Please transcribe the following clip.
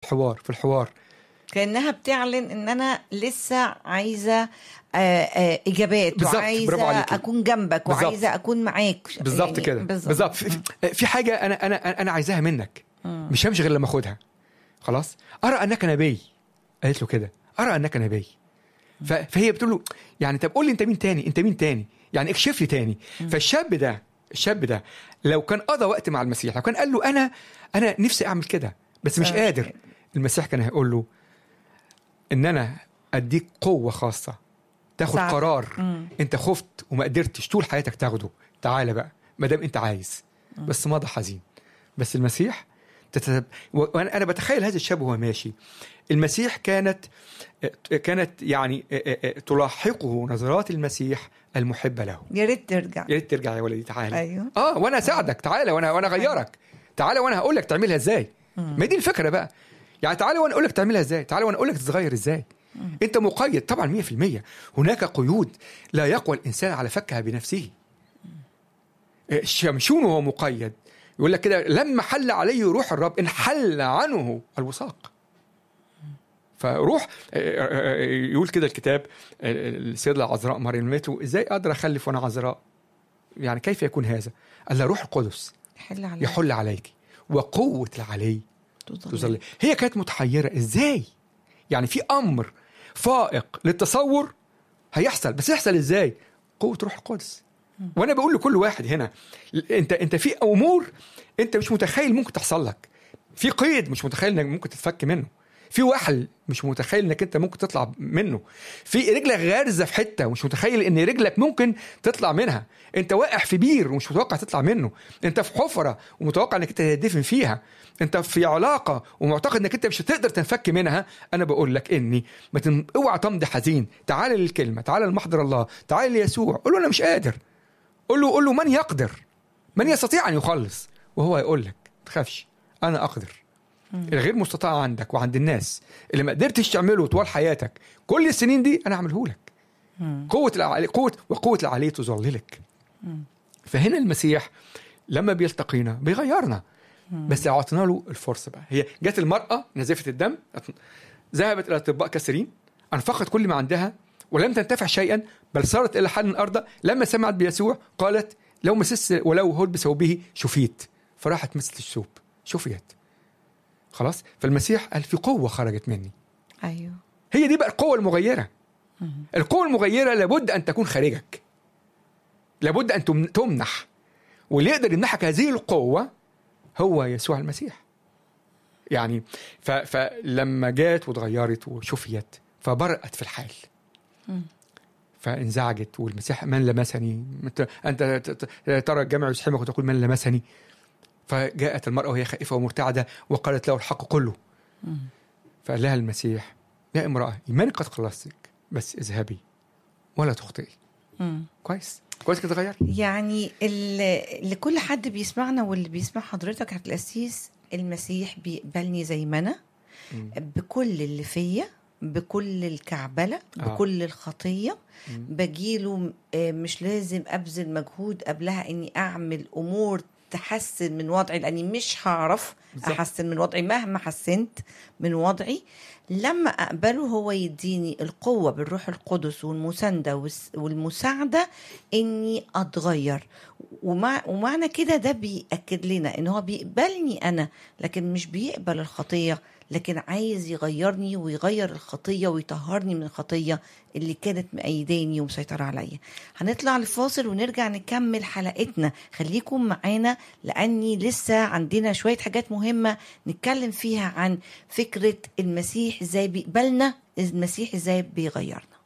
في الحوار كأنها بتعلن ان انا لسه عايزة اجابات، وعايزة اكون جنبك، بالزبط. وعايزة اكون معاك بالظبط يعني كده بالظبط. في حاجة انا عايزاها منك، مش همشي غير لما اخدها. خلاص، ارى انك نبي، قالت له كده، ارى انك نبي. فهي بتقول له يعني طب قول لي انت مين تاني يعني اكشف لي تاني. فالشاب ده لو كان قضى وقت مع المسيح، لو كان قال له انا نفسي اعمل كده بس مش قادر، المسيح كان هيقول له ان انا اديك قوة خاصة تاخد قرار انت خفت وما قدرتش طول حياتك تاخده، تعالى بقى ما دام انت عايز. بس ماضي حزين. بس المسيح وانا بتخيل هذا الشاب وهو ماشي، المسيح كانت يعني تلاحقه نظرات المسيح المحبة له. يا ريت ترجع يا ولدي، تعالى. أيوه. وانا اساعدك، تعالى وانا اغيرك، تعالى وانا هقول لك تعملها ازاي. ما دي الفكرة بقى، يعني تعالى وانا اقول لك تعملها ازاي، تعالى وانا اقول لك تتغير ازاي. انت مقيد طبعا 100%. هناك قيود لا يقوى الانسان على فكها بنفسه. شمشون وهو مقيد، يقول لك كده لما حل عليه روح الرب انحل عنه الوثاق. فروح يقول كده الكتاب، السيدة العذراء مريم ماتوا، ازاي اقدر اخلف وانا عذراء؟ يعني كيف يكون هذا؟ قال لها روح القدس يحل عليك وقوة العلي تظل. هي كانت متحيرة ازاي، يعني في امر فائق للتصور هيحصل، بس يحصل ازاي؟ قوة روح القدس. وانا بقول لكل واحد هنا، انت في امور انت مش متخيل ممكن تحصل لك، في قيد مش متخيل انك ممكن تتفك منه، في وحل مش متخيل انك انت ممكن تطلع منه، في رجلك غارزه في حته ومش متخيل ان رجلك ممكن تطلع منها، انت واقع في بير ومش متوقع تطلع منه، انت في حفره ومتوقع انك انت تدفن فيها، انت في علاقه ومعتقد انك انت مش هتقدر تنفك منها. انا بقول لك اني اوعى تمضي حزين، تعال للكلمه، تعال لمحضر الله، تعال ليسوع، قول له انا مش قادر، قول له من يقدر، من يستطيع ان يخلص، وهو يقول لك تخافش انا اقدر. الغير مستطاع عندك وعند الناس اللي ما قدرتش تعمله طوال حياتك كل السنين دي انا اعمله لك. قوة العلي تظللك. فهنا المسيح لما بيلتقينا بيغيرنا، بس اعطينا له الفرصة بقى. هي جت المرأة نزفة الدم، ذهبت الى اطباء كثيرين، انفقت كل ما عندها ولم تنتفع شيئا، بل صارت الى حل الارض. لما سمعت بيسوع قالت لو مسست ولو هد بثوبه شفيت، فراحت مسست الثوب شفيت. خلاص. فالمسيح قال في قوة خرجت مني. أيوه. هي دي بقى القوة المغيرة. القوة المغيرة لابد أن تكون خارجك، لابد أن تمنح، واللي يقدر يمنحك هذه القوة هو يسوع المسيح. يعني فلما جات وتغيرت وشفيت فبرأت في الحال، فانزعجت، والمسيح من لمسني، أنت ترى الجمع يزحمك وتقول من لمسني. فجاءت المرأة وهي خائفة ومرتعدة وقالت له الحق كله. فقال لها المسيح يا امرأة إيمانك قد خلصتك، بس اذهبي ولا تخطئي. كويس كده تغير. يعني لكل حد بيسمعنا واللي بيسمع حضرتك على الأسيس، المسيح بيقبلني زي ما أنا، بكل اللي فيا، بكل الكعبلة، بكل الخطية. بجيله مش لازم أبذل مجهود قبلها إني أعمل أمور تحسن من وضعي، لأني مش هعرف أحسن من وضعي مهما حسنت من وضعي. لما أقبله هو يديني القوة بالروح القدس والمساندة والمساعدة إني أتغير. ومعنى كده ده بيأكد لنا إن هو بيقبلني أنا، لكن مش بيقبل الخطية، لكن عايز يغيرني ويغير الخطية ويطهرني من الخطية اللي كانت مأيداني ومسيطرة عليا. هنطلع لفاصل ونرجع نكمل حلقتنا. خليكم معانا لأني لسه عندنا شوية حاجات مهمة نتكلم فيها عن فكرة المسيح ازاي بيقبلنا، المسيح ازاي بيغيرنا.